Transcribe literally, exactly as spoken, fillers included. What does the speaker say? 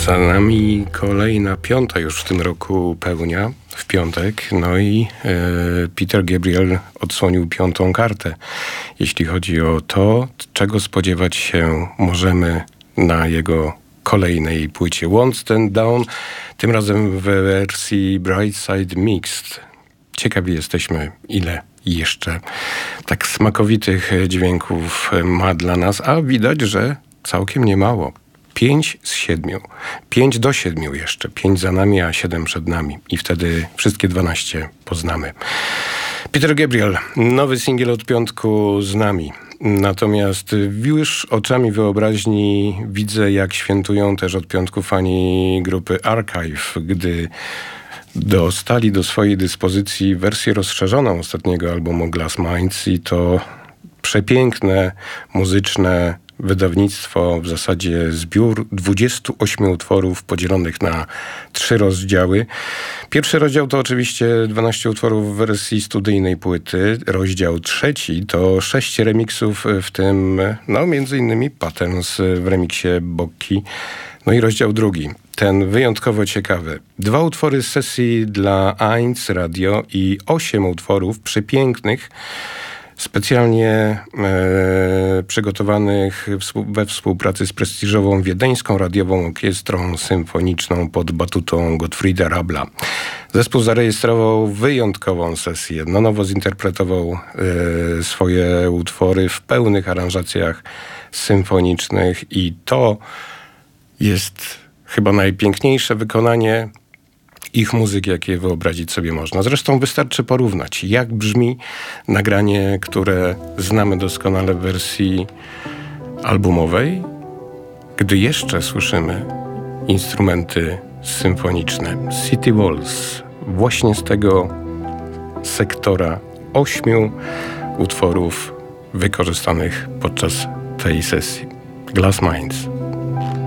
Za nami kolejna, piąta już w tym roku pełnia, w piątek. No i e, Peter Gabriel odsłonił piątą kartę, jeśli chodzi o to, czego spodziewać się możemy na jego kolejnej płycie Won't Stand Down, tym razem w wersji Brightside Mixed. Ciekawi jesteśmy, ile jeszcze tak smakowitych dźwięków ma dla nas, a widać, że całkiem niemało. Pięć z siedmiu. Pięć do siedmiu jeszcze. Pięć za nami, a siedem przed nami. I wtedy wszystkie dwanaście poznamy. Peter Gabriel, nowy singiel od piątku z nami. Natomiast już oczami wyobraźni widzę, jak świętują też od piątku fani grupy Archive, gdy dostali do swojej dyspozycji wersję rozszerzoną ostatniego albumu Glass Minds i to przepiękne, muzyczne wydawnictwo, w zasadzie zbiór dwudziestu ośmiu utworów podzielonych na trzy rozdziały. Pierwszy rozdział to oczywiście dwanaście utworów w wersji studyjnej płyty. Rozdział trzeci to sześć remiksów, w tym no między innymi Patterns w remiksie Bokki. No i rozdział drugi, ten wyjątkowo ciekawy. Dwa utwory z sesji dla eins Radio i osiem utworów przepięknych, specjalnie e, przygotowanych we współpracy z prestiżową wiedeńską radiową orkiestrą symfoniczną pod batutą Gottfrieda Rabla. Zespół zarejestrował wyjątkową sesję. Na nowo zinterpretował e, swoje utwory w pełnych aranżacjach symfonicznych i to jest chyba najpiękniejsze wykonanie ich muzyki, jakie wyobrazić sobie można. Zresztą wystarczy porównać, jak brzmi nagranie, które znamy doskonale w wersji albumowej, gdy jeszcze słyszymy instrumenty symfoniczne. City Walls, właśnie z tego sektora ośmiu utworów wykorzystanych podczas tej sesji. Glass Minds.